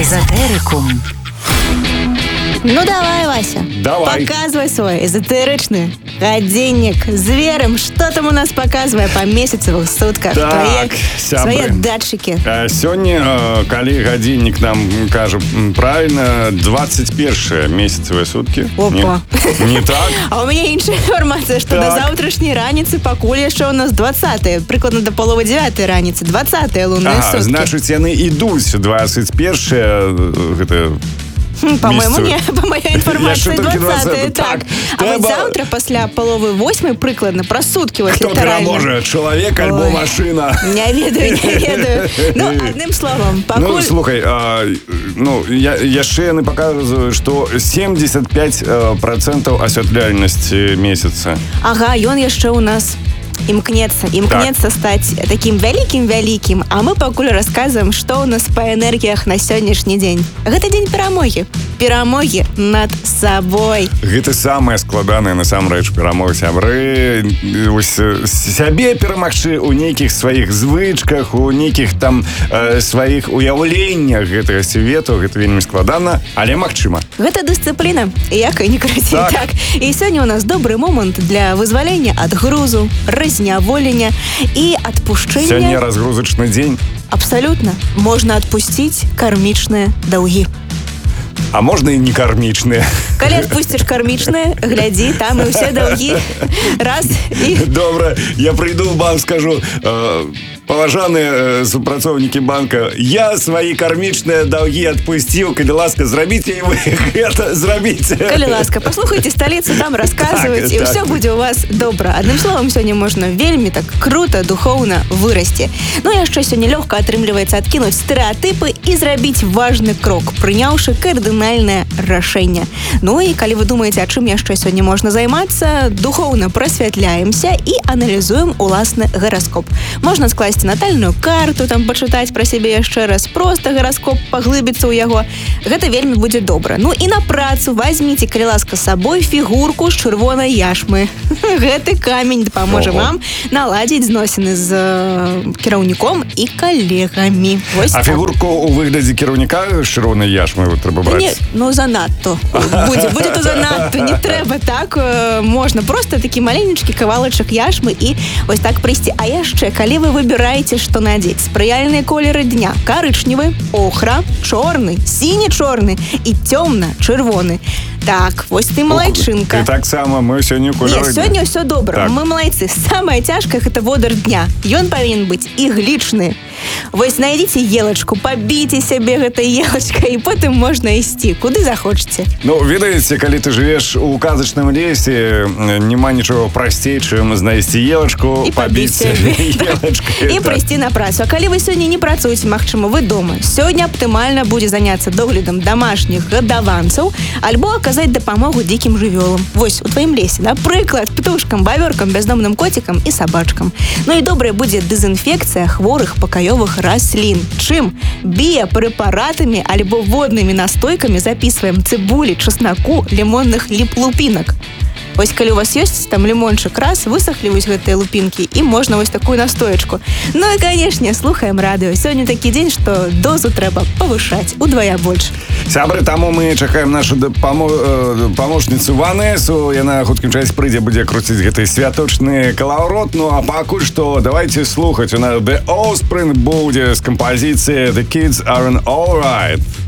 Эзотерикум. Ну давай, Вася. Давай. Показывай свой эзотеричный годинник з верым. Что там у нас показывае по месяцевых сутках? Так, Свои датчики. Сёння, калі гадзіннік нам кажа правильно, 21 месяцевые сутки. Опа. Не так? А у меня іншая информация, что до завтрашней раницы пакуль яшчэ у нас 20-е, прикладно до половы 9 раницы, 20-е лунные сутки. Значит, яны ідуць 21 гэта... По-моему, не. По моей информации, 20-е. Так. А вот Треба... завтра, после половы 8 прикладно, про сутки. Кто пераможа, человек альбо машина? Не ведаю. Ну, одним словом, покуль... Ну, слухай, яшчэ яны показывают, что 75% асвятляльнасці месяца. Ага, ён яшчэ у нас... Імкнецца стаць таким вялікім, а мы пакуль расказваем, што ў нас па энергіях на сённяшні дзень. Гэта дзень перамогі над сабой. Гэта самае складанае насамрэч перамога, сябры. Сябе перамагчы ў нейкіх сваіх звычках, у нейкіх там сваіх уяўленнях гэтага свету, гэта вельмі складана, але магчыма. Гэта дысцыпліна, як і не крыці. Так. І сёння у нас добры момант для вызвалення ад грузу, разняволення і адпушчэння. Сёння разгрузачны дзень. Абсалютна. Можна адпусціць кармічныя даўгі. А можна і не кармічныя. Калі адпусціш кармічныя, глядзі, там і ўсе даўгі. Раз і... Добра, я прыйду в банк, скажу, паважаныя супрацоўнікі банка, я свои кармічныя даўгі адпусціў, калі ласка, зрабіце і вы гэта зрабіце. Калі ласка, паслухайце сталіцу, там расказваюць, і ўсё будзе у вас добра. Адным словам, сёння можна вельмі так крута, духоўна вырасці. Ну і яшчэ сёння лёгка атрымліваецца адкінуць стэрэатыпы і зрабіць важны крок, прыняўшы кардынальнае рашэнне. Ну і калі вы думаеце, а чым яшчэ сёння можна займацца, духоўна прасвятляемся і аналізуем уласны гараскоп. Можна скласці натальную карту, там пачытаць пра сябе яшчэ раз, проста гараскоп, паглыбіцца ў яго. Гэта вельмі будзе добра. Ну і на працу возьміце, калі ласка, з сабой фігурку з чырвонай яшмы. Гэты камень дапаможа вам наладзіць зносіны з кіраўніком і калегамі. А фігурку у выглядзе кіраўніка з чырвонай яшмы трэба браць? Ну, занадто. Будзе то занадто. Не трэба так. Можна просто такі маленечкі кавалачак яшмы і вось так прыйсці. А яшчэ, калі вы выбіраеце, што надзець, спрыяльныя колеры дня: карычневы, охра, чорны, сіні-чорны і цёмна-чырвоны. Так, вось ты малайчынка. І таксама мы сёння колеры дня. Сёння ўсё добра. Мы малайцы. Самае цяжкае — гэта водар дня. Ён павінен быць іглічны. Вось знайдзіце елачку, пабіце сябе гэтай елачкай, і потым можна ісці, куды захочаце. Ну, ведаеце, калі ты жывеш у казачным лесе, няма нічого прасцей, чым знайсці елачку, пабіць сябе елачкай. І прыйсці на працу. А калі вы сёння не працуеце, магчыма, вы дома, сёння аптымальна будзе заняцца доглядам дамашніх гадаванцаў альбо аказаць дапамогу дзікім жывёлам. Вось, у тваім лесе, напрыклад, птушкам, бавёркам, бяздомным коцікам і сабачкам. Ну і добрая будзе дэзінфекцыя хворых пакаёвых раслін. Чым? Біяпрэпаратамі альбо воднымі настойкамі запісваем цыбулі, часнаку, лімонных лупінак. Вось калі у вас ёсць там лімончык, раз, высахлі вось гэтыя лупінкі, і можна вось такую настоечку. Ну і, канешне, слухаем радыё. Сёння такі дзень, што дозу трэба павышаць удвая больш. Сябры, таму мы чакаем нашу памочніцу Ванесу. Яна хуткім часе прыйдзе, будзе круціць гэты святочны калаўрот. Ну а пакуль што давайте слухаць. У нас The Offspring будзе з кампазіцыі The Kids Aren't Alright.